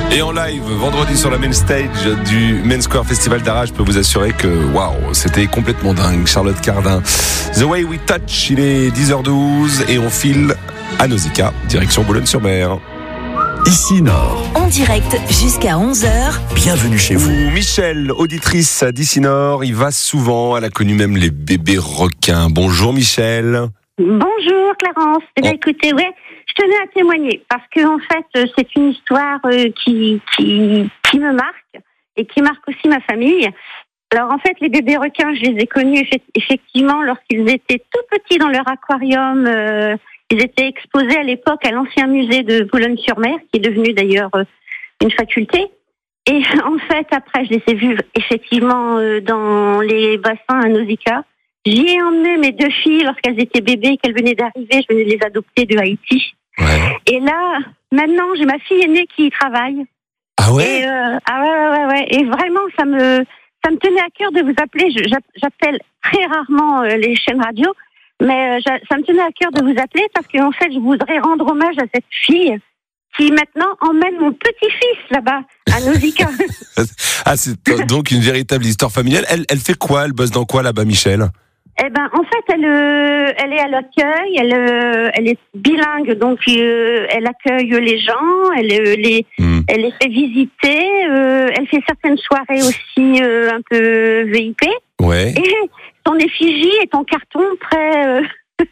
Et en live, vendredi sur la main stage du Main Square Festival d'Arras, je peux vous assurer que waouh, c'était complètement dingue. Charlotte Cardin, The Way We Touch, il est 10h12 et on file à Nausicaa, direction Boulogne-sur-Mer. Ici Nord. En direct jusqu'à 11h. Bienvenue chez vous. Michel, auditrice d'Ici Nord, il va souvent, elle a connu même les bébés requins. Bonjour Michel. Bonjour Clarence. Eh bien, écoutez, ouais, je tenais à témoigner parce que en fait, c'est une histoire qui me marque et qui marque aussi ma famille. Alors en fait, les bébés requins, je les ai connus effectivement lorsqu'ils étaient tout petits dans leur aquarium. Ils étaient exposés à l'époque à l'ancien musée de Boulogne-sur-Mer, qui est devenu d'ailleurs une faculté. Et en fait, après, je les ai vus effectivement dans les bassins à Nausicaa. J'y ai emmené mes deux filles lorsqu'elles étaient bébés, qu'elles venaient d'arriver. Je venais de les adopter de Haïti. Ouais. Et là, maintenant, j'ai ma fille aînée qui y travaille. Ah ouais? Ouais. Et vraiment, ça me tenait à cœur de vous appeler. J'appelle très rarement les chaînes radio, mais ça me tenait à cœur de vous appeler parce qu'en fait, je voudrais rendre hommage à cette fille qui maintenant emmène mon petit-fils là-bas, à Nausicaa. Ah, c'est donc une véritable histoire familiale. Elle fait quoi? Elle bosse dans quoi là-bas, Michel? Eh ben, en fait, elle est à l'accueil, elle est bilingue, donc elle accueille les gens, elle les fait visiter, elle fait certaines soirées aussi un peu VIP. Ouais. Et son effigie est en carton très.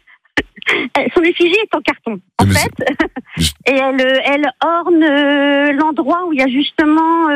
Son effigie est en carton, en fait. Et elle orne l'endroit où il y a justement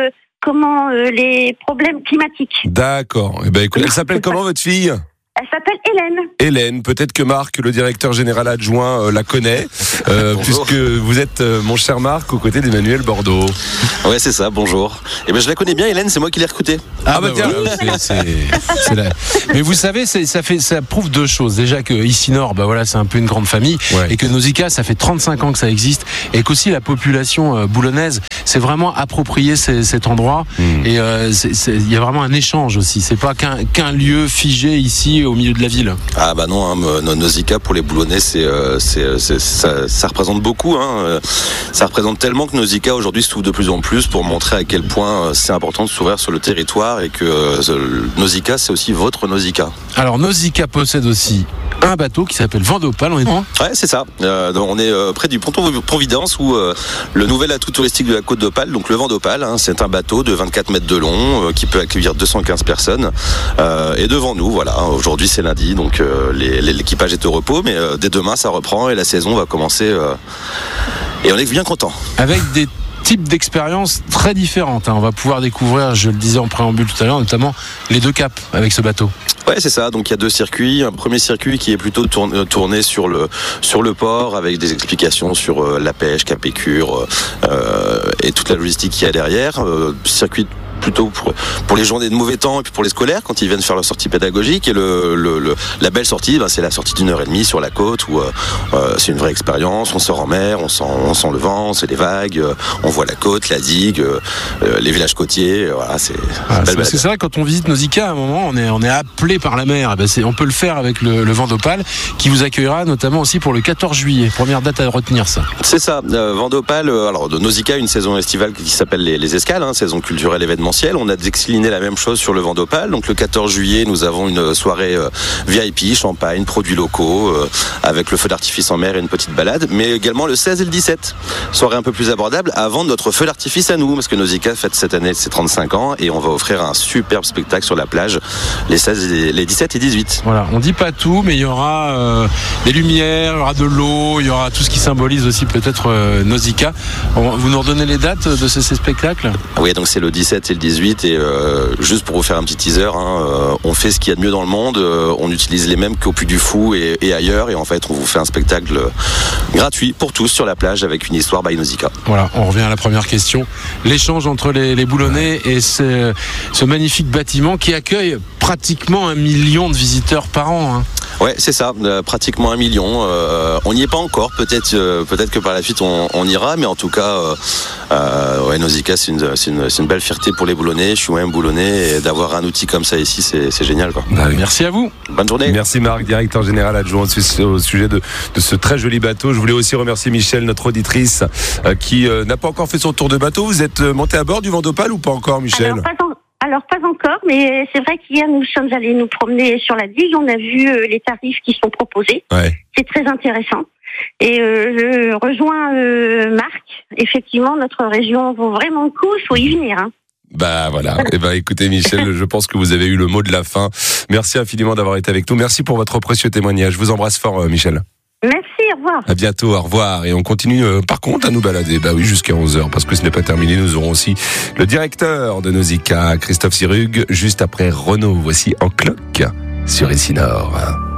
les problèmes climatiques. D'accord. Eh ben, écoute, elle s'appelle comment votre fille? Elle s'appelle Hélène. Hélène, peut-être que Marc, le directeur général adjoint, la connaît, puisque vous êtes, mon cher Marc, aux côtés d'Emmanuel Bordeaux. Ouais, c'est ça, bonjour. Et ben je la connais bien, Hélène, c'est moi qui l'ai recrutée. Ah bah tiens, c'est là. Mais vous savez, ça prouve deux choses. Déjà que Ici Nord, bah voilà, c'est un peu une grande famille, et que Nausicaa, ça fait 35 ans que ça existe, et qu'aussi la population boulonnaise s'est vraiment approprié cet endroit. Et il y a vraiment un échange aussi. C'est pas qu'un lieu figé ici au milieu de la ville. Ah bah non, Nausicaa pour les Boulonnais, ça représente beaucoup. Ça représente tellement que Nausicaa aujourd'hui s'ouvre de plus en plus pour montrer à quel point c'est important de s'ouvrir sur le territoire et que Nausicaa, c'est aussi votre Nausicaa. Alors Nausicaa possède aussi un bateau qui s'appelle Vent d'Opale. Ouais, c'est ça. On est près du ponton Providence où le nouvel atout touristique de la côte d'Opale, donc le Vent d'Opale, c'est un bateau de 24 mètres de long qui peut accueillir 215 personnes. Et devant nous, voilà, aujourd'hui c'est lundi, donc l'équipage est au repos, mais dès demain ça reprend et la saison va commencer. Et on est bien content. Avec des types d'expériences très différentes. On va pouvoir découvrir, je le disais en préambule tout à l'heure, notamment les deux caps avec ce bateau. Ouais, c'est ça. Donc il y a deux circuits. Un premier circuit qui est plutôt tourné sur le port avec des explications sur la pêche, Cap-Écure et toute la logistique qu'il y a derrière. Circuit plutôt pour les journées de mauvais temps et puis pour les scolaires quand ils viennent faire leur sortie pédagogique. Et la belle sortie, c'est la sortie d'1h30 sur la côte où c'est une vraie expérience. On sort en mer, on sent le vent, c'est les vagues, on voit la côte, la digue, les villages côtiers. Voilà, c'est vrai, quand on visite Nausicaa, à un moment, on est appelé par la mer. On peut le faire avec le Vent d'Opale qui vous accueillera notamment aussi pour le 14 juillet. Première date à retenir, ça. C'est ça. Vent d'Opale, alors de Nausicaa, une saison estivale qui s'appelle les Escales, saison culturelle événementielle. On a décliné la même chose sur le Vent d'Opale. Donc le 14 juillet, nous avons une soirée VIP, champagne, produits locaux, avec le feu d'artifice en mer et une petite balade. Mais également le 16 et le 17, soirée un peu plus abordable avant notre feu d'artifice à nous, parce que Nausicaa fête cette année ses 35 ans et on va offrir un superbe spectacle sur la plage les 16, les 17 et 18. Voilà, on dit pas tout, mais il y aura des lumières, il y aura de l'eau, il y aura tout ce qui symbolise aussi peut-être Nausicaa. Vous nous redonnez les dates de ces spectacles ? Oui, donc c'est le 17 et le 18 et juste pour vous faire un petit teaser, on fait ce qu'il y a de mieux dans le monde, on utilise les mêmes qu'au Puy du Fou et ailleurs et en fait on vous fait un spectacle gratuit pour tous sur la plage avec une histoire by Nausicaa. Voilà, on revient à la première question. L'échange entre les Boulonnais et ce magnifique bâtiment qui accueille pratiquement 1 million de visiteurs par an. Ouais, c'est ça, pratiquement 1 million. On n'y est pas encore, peut-être que par la suite on ira, mais en tout cas, Nausicaa, c'est une belle fierté pour les Boulonnais. Je suis moi-même Boulonnais, et d'avoir un outil comme ça ici, c'est génial, quoi. Bah oui. Merci à vous. Bonne journée. Merci Marc, directeur général adjoint au sujet de ce très joli bateau. Je voulais aussi remercier Michel, notre auditrice, qui n'a pas encore fait son tour de bateau. Vous êtes monté à bord du Vendopal ou pas encore, Michel? Alors pas encore, mais c'est vrai qu'hier nous sommes allés nous promener sur la digue. On a vu les tarifs qui sont proposés. Ouais. C'est très intéressant. Et je rejoins Marc. Effectivement, notre région vaut vraiment le coup. Il faut y venir. Hein. Bah voilà. Et écoutez Michel, je pense que vous avez eu le mot de la fin. Merci infiniment d'avoir été avec nous. Merci pour votre précieux témoignage. Je vous embrasse fort, Michel. Merci, au revoir. À bientôt, au revoir. Et on continue par contre à nous balader. Bah oui, jusqu'à 11h, parce que ce n'est pas terminé. Nous aurons aussi le directeur de Nausicaa, Christophe Sirug, juste après Renaud. Voici En Cloque sur Ici Nord.